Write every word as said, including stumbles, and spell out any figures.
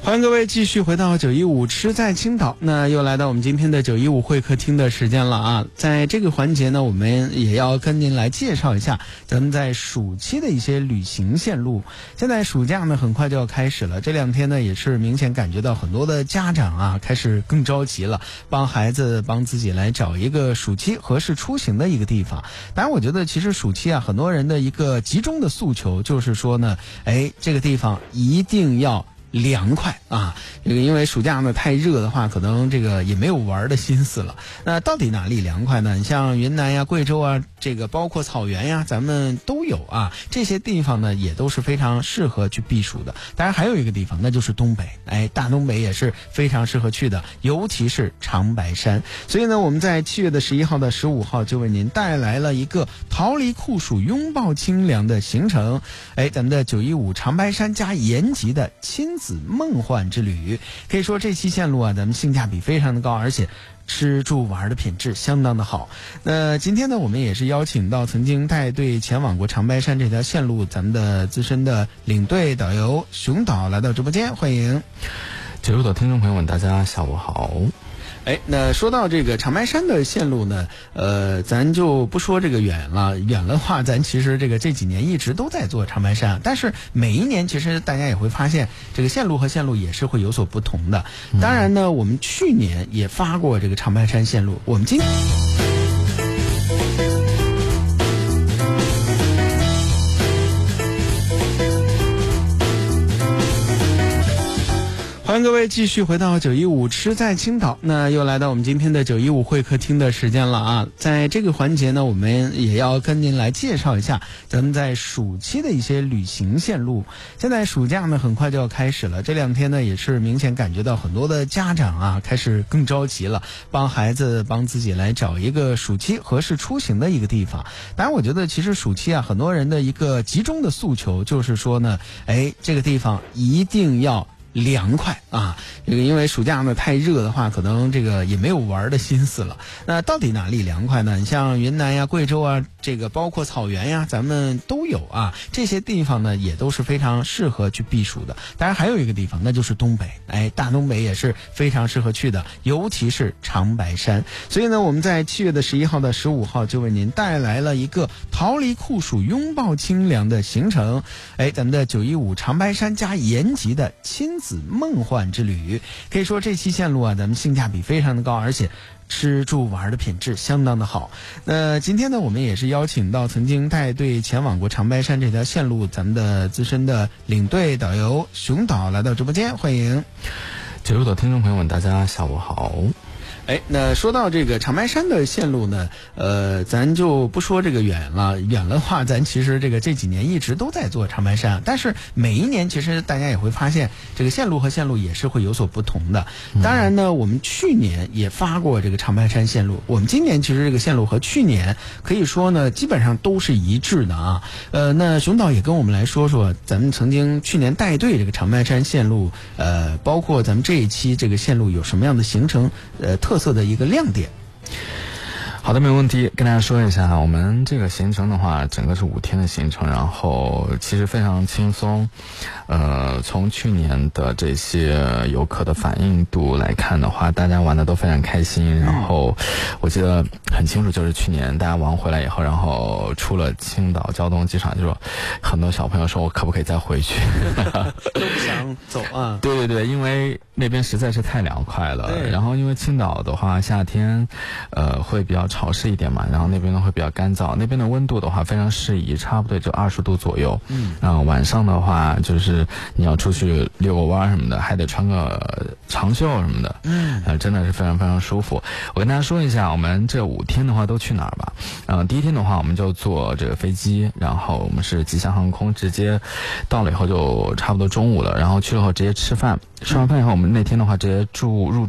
欢迎各位继续回到九一五吃在青岛，那又来到我们今天的九一五会客厅的时间了啊！在这个环节呢，我们也要跟您来介绍一下咱们在暑期的一些旅行线路。现在暑假呢很快就要开始了，这两天呢也是明显感觉到很多的家长啊开始更着急了，帮孩子帮自己来找一个暑期合适出行的一个地方。当然我觉得其实暑期啊很多人的一个集中的诉求就是说呢，哎，这个地方一定要凉快啊！这个因为暑假呢太热的话，可能这个也没有玩的心思了。那到底哪里凉快呢？你像云南呀、贵州啊，这个包括草原呀，咱们都有啊。这些地方呢也都是非常适合去避暑的。当然还有一个地方，那就是东北。哎，大东北也是非常适合去的，尤其是长白山。所以呢，我们在七月的十一号到十五号就为您带来了一个逃离酷暑、拥抱清凉的行程。哎，咱们的九一五长白山加延吉的亲子梦幻之旅，可以说这期线路啊，咱们性价比非常的高，而且吃住玩的品质相当的好。那今天呢，我们也是邀请到曾经带队前往过长白山这条线路咱们的资深的领队导游熊导来到直播间，欢迎九六的听众朋友们，大家下午好。 哎，那说到这个长白山的线路呢，呃，咱就不说这个远了，远的话，咱其实这个这几年一直都在做长白山，但是每一年其实大家也会发现，这个线路和线路也是会有所不同的。当然呢，我们去年也发过这个长白山线路，我们今欢迎各位继续回到九一五吃在青岛，那又来到我们今天的九一五会客厅的时间了啊！在这个环节呢，我们也要跟您来介绍一下咱们在暑期的一些旅行线路。现在暑假呢很快就要开始了，这两天呢也是明显感觉到很多的家长啊开始更着急了，帮孩子帮自己来找一个暑期合适出行的一个地方。当然我觉得其实暑期啊很多人的一个集中的诉求就是说呢，哎，这个地方一定要凉快啊！这个因为暑假呢太热的话，可能这个也没有玩的心思了。那到底哪里凉快呢？你像云南呀、贵州啊，这个包括草原呀，咱们都有啊。这些地方呢也都是非常适合去避暑的。当然还有一个地方，那就是东北。哎，大东北也是非常适合去的，尤其是长白山。所以呢，我们在七月的十一号到十五号就为您带来了一个逃离酷暑、拥抱清凉的行程。哎，咱们的九一五长白山加延吉的亲子梦幻之旅，可以说这期线路啊，咱们性价比非常的高，而且吃住玩的品质相当的好。那今天呢，我们也是邀请到曾经带队前往过长白山这条线路咱们的资深的领队导游熊导来到直播间，欢迎九六的听众朋友们，大家下午好。 哎，那说到这个长白山的线路呢，呃，咱就不说这个远了，远的话，咱其实这个这几年一直都在做长白山，但是每一年其实大家也会发现，这个线路和线路也是会有所不同的。当然呢，我们去年也发过这个长白山线路，我们今年其实这个线路和去年可以说呢，基本上都是一致的啊。呃，那熊导也跟我们来说说，咱们曾经去年带队这个长白山线路，呃，包括咱们这一期这个线路有什么样的行程，呃，特色的一个亮点。 好的，没有问题。跟大家说一下，我们这个行程的话，整个是五天的行程，然后其实非常轻松。呃，从去年的这些游客的反应度来看的话，大家玩的都非常开心。然后我记得很清楚，就是去年大家玩回来以后，然后出了青岛交通机场，就说很多小朋友说我可不可以再回去， 都不想走啊。 对对对，因为那边实在是太凉快了。然后因为青岛的话，夏天呃会比较潮湿一点嘛，然后那边呢会比较干燥，那边的温度的话非常适宜，差不多就二十度左右。嗯，然后晚上的话就是你要出去遛个弯什么的，还得穿个长袖什么的。嗯，呃，真的是非常非常舒服。我跟大家说一下，我们这五天的话都去哪儿吧。嗯、呃，第一天的话我们就坐这个飞机，然后我们是吉祥航空，直接到了以后就差不多中午了，然后去了以后直接吃饭，吃完饭以后我们那天的话直接住入